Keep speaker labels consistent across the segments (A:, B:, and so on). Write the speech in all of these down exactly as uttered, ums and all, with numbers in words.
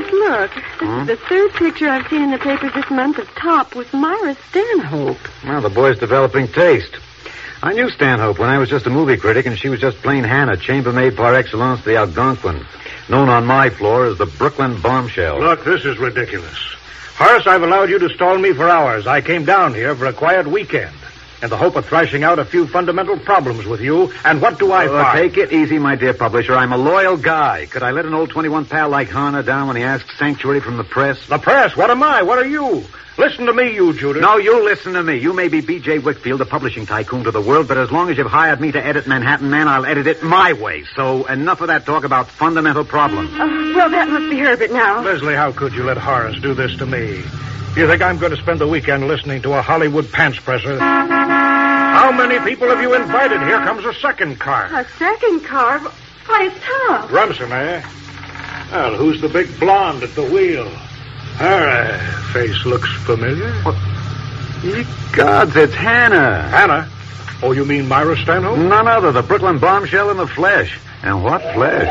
A: Horace, look. This
B: Hmm?
A: is the third picture I've seen in the papers this month of Top with Myra Stanhope.
B: Well, the boy's developing taste. I knew Stanhope when I was just a movie critic, and she was just plain Hannah, chambermaid par excellence of the Algonquin, known on my floor as the Brooklyn Bombshell.
C: Look, this is ridiculous. Horace, I've allowed you to stall me for hours. I came down here for a quiet weekend in the hope of thrashing out a few fundamental problems with you, and what do I
B: Oh,
C: find?
B: take it easy, my dear publisher. I'm a loyal guy. Could I let an old twenty-one pal like Hannah down when he asks sanctuary from the press?
C: The press? What am I? What are you? Listen to me, you Judas.
B: No, you listen to me. You may be B J Wickfield, the publishing tycoon to the world, but as long as you've hired me to edit Manhattan Man, I'll edit it my way. So enough of that talk about fundamental problems.
A: Oh, well, that must be Herbert now.
C: Leslie, how could you let Horace do this to me? You think I'm going to spend the weekend listening to a Hollywood pants presser? How many people have you invited? Here comes a second car.
A: A second car? Why, it's Top.
C: Rumson, eh? Well, who's the big blonde at the wheel? Her uh, face looks familiar.
B: What? Ye gods, it's Hannah.
C: Hannah? Oh, you mean Myra Stanhope?
B: None other, the Brooklyn Bombshell in the flesh. And what flesh?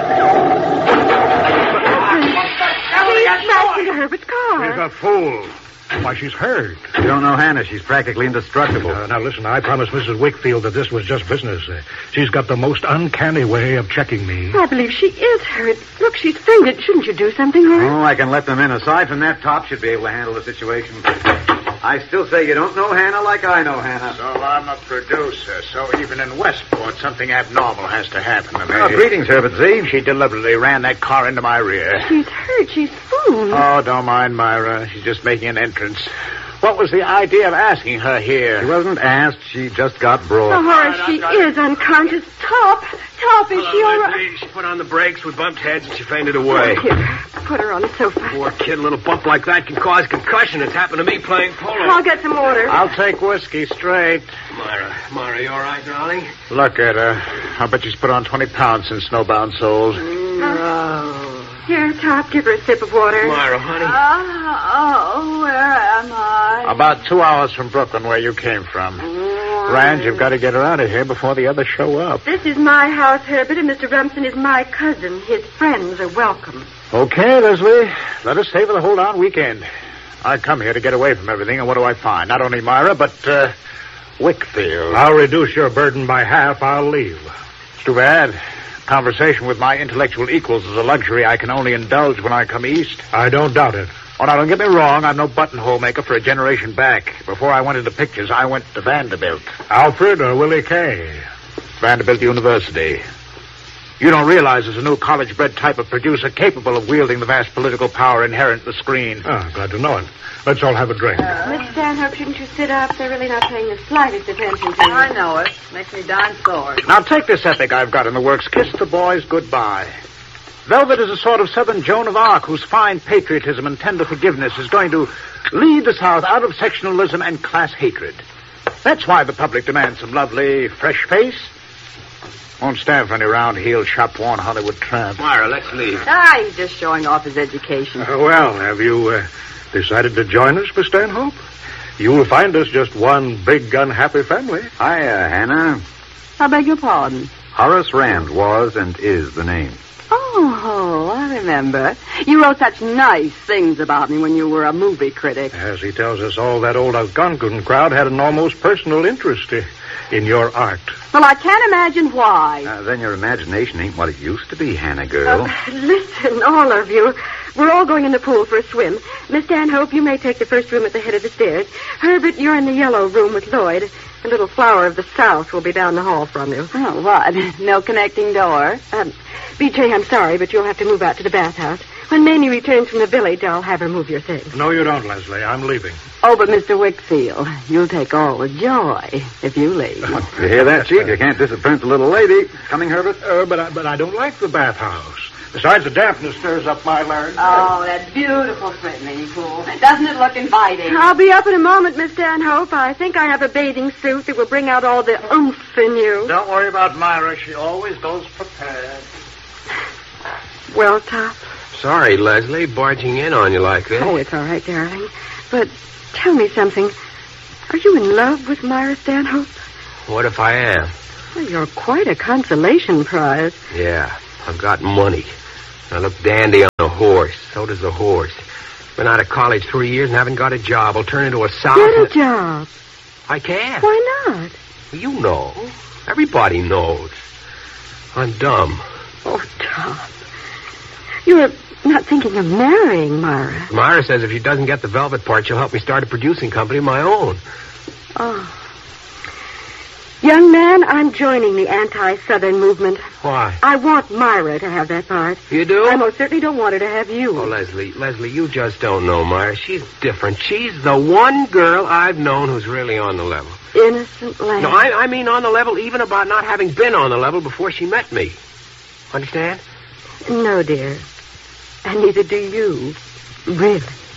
A: She smashed into Herbert's car.
C: She's a fool. Why, she's hurt.
B: You don't know Hannah. She's practically indestructible.
C: Uh, now, listen, I promised Missus Wickfield that this was just business. Uh, she's got the most uncanny way of checking me.
A: I believe she is hurt. Look, she's fainted. Shouldn't you do something, Horace?
B: Oh, I can let them in. Aside from that, Top should be able to handle the situation. I still say you don't know Hannah like I know Hannah.
D: So I'm a producer, so even in Westport, something abnormal has to happen to me.
B: Oh, greetings, Herbert Z.
D: She deliberately ran that car into my rear.
A: She's hurt. She's swooned.
D: Oh, don't mind Myra. She's just making an entrance. What was the idea of asking her here?
B: She wasn't asked. She just got brought.
A: Oh, Horace, she is unconscious. Top. Top, is she all right?
E: She put on the brakes, we bumped heads, and she fainted away.
A: Here, put her on the sofa.
E: Poor kid, a little bump like that can cause concussion. It's happened to me playing polo.
A: I'll get some water.
D: I'll take whiskey straight.
E: Myra, Myra, you all right, darling?
D: Look at her. I bet she's put on twenty pounds since Snowbound sold.
A: Oh. Here, Top, give her a sip of water.
E: Myra, honey.
A: Oh, oh, where am I?
D: About two hours from Brooklyn, where you came from. Rand, you've got to get her out of here before the others show up.
A: This is my house, Herbert, and Mister Rumson is my cousin. His friends are welcome.
D: Okay, Leslie. Let us stay for the whole darn weekend. I come here to get away from everything, and what do I find? Not only Myra, but, uh, Wickfield.
C: I'll reduce your burden by half. I'll leave.
D: It's too bad. Conversation with my intellectual equals is a luxury I can only indulge when I come east.
C: I don't doubt it.
D: Oh, now, don't get me wrong. I'm no buttonhole maker for a generation back. Before I went into pictures, I went to Vanderbilt.
C: Alfred or Willie Kay?
D: Vanderbilt University. You don't realize there's a new college-bred type of producer capable of wielding the vast political power inherent in the screen.
C: Ah, glad to know it. Let's all have a drink.
A: Miss Stanhope, shouldn't you sit up? They're really not paying the slightest attention to you.
F: I know it. Makes me darn sore.
D: Now, take this epic I've got in the works. Kiss the boys goodbye. Velvet is a sort of Southern Joan of Arc whose fine patriotism and tender forgiveness is going to lead the South out of sectionalism and class hatred. That's why the public demands some lovely, fresh face. Won't stand for any round-heeled, shop-worn Hollywood tramp.
E: Myra, let's leave.
F: Ah, he's just showing off his education.
C: Uh, well, have you uh, decided to join us, Miss Stanhope? You'll find us just one big, unhappy family.
B: Hiya, Hannah.
F: I beg your pardon.
B: Horace Rand was and is the name.
F: Oh, I remember. You wrote such nice things about me when you were a movie critic.
C: As he tells us, all that old Algonquin crowd had an almost personal interest uh, in your art.
F: Well, I can't imagine why.
B: Uh, then your imagination ain't what it used to be, Hannah girl.
A: Oh, listen, all of you. We're all going in the pool for a swim. Miss Stanhope, you may take the first room at the head of the stairs. Herbert, you're in the yellow room with Lloyd. The little flower of the South will be down the hall from you.
F: Oh, what? No connecting door?
A: Um, B J, I'm sorry, but you'll have to move out to the bathhouse. When Mamie returns from the village, I'll have her move your things.
C: No, you don't, Leslie. I'm leaving.
F: Oh, but Mister Wickfield, you'll take all the joy if you leave.
B: You hear that, Chief? You can't disappoint the little lady. Coming, Herbert?
C: Uh, but, I, but I don't like the bathhouse. Besides, the dampness stirs up my larynx.
F: Oh, that beautiful swimming pool. Doesn't it look inviting?
A: I'll be up in a moment, Miss Stanhope. I think I have a bathing suit that will bring out all the oomph in you.
D: Don't worry about Myra. She always goes prepared.
A: Well, Top?
E: Sorry, Leslie, barging in on you like this.
A: Oh, it's all right, darling. But tell me something. Are you in love with Myra Stanhope?
E: What if I am?
A: Well, you're quite a consolation prize.
E: Yeah, I've got money. I look dandy on a horse. So does the horse. Been out of college three years and haven't got a job. I'll turn into a sow.
A: Get a job.
E: I can't.
A: Why not?
E: You know. Everybody knows. I'm dumb.
A: Oh, Tom. You're not thinking of marrying Myra.
E: Myra says if she doesn't get the Velvet part, she'll help me start a producing company of my own.
A: Oh. Young man, I'm joining the anti-Southern movement.
E: Why?
A: I want Myra to have that part.
E: You do?
A: I most certainly don't want her to have you.
E: Oh, Leslie, Leslie, you just don't know Myra. She's different. She's the one girl I've known who's really on the level.
A: Innocent lamb.
E: No, I, I mean on the level even about not having been on the level before she met me. Understand?
A: No, dear. And neither do you. Really.